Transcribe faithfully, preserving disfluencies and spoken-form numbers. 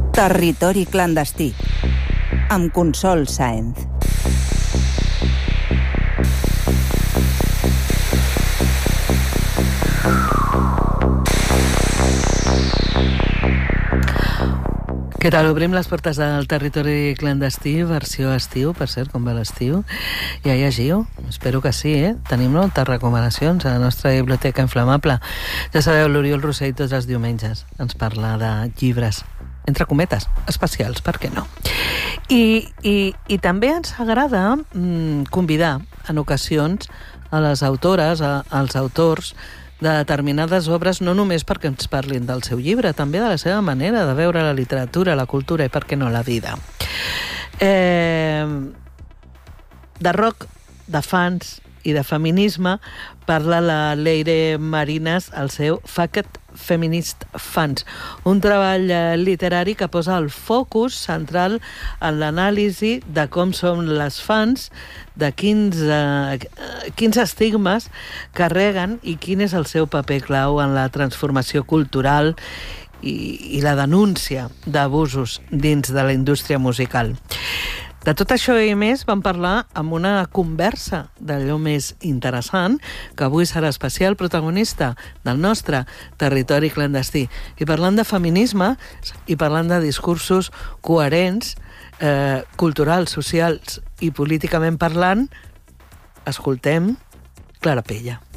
Territori clandestí, amb Consol Sáenz. Què tal? Obrim les portes del Territori clandestí, versió estiu, per cert, com va l'estiu. Ja llegiu? Espero que sí, eh? Tenim moltes recomanacions a la nostra biblioteca inflamable. Ja sabeu, l'Oriol Rossell tots els diumenges ens parla de llibres, entre cometes, especials, per què no? I, i, i també ens agrada mm, convidar en ocasions a les autores, a, als autors de determinades obres, no només perquè ens parlin del seu llibre, també de la seva manera de veure la literatura, la cultura i, per què no, la vida. Eh, de rock, de fans i de feminisme parla la Leire Marinas al seu Fucked Feminist Fans, un treball literari que posa el focus central en l'anàlisi de com són les fans, de quins, eh, quins estigmes carreguen i quin és el seu paper clau en la transformació cultural i, i la denúncia d'abusos dins de la indústria musical. De tot això i més vam parlar amb una conversa d'allò més interessant, que avui serà especial protagonista del nostre territori clandestí. I parlant de feminisme i parlant de discursos coherents, eh, culturals, socials i políticament parlant, escoltem Clara Pella.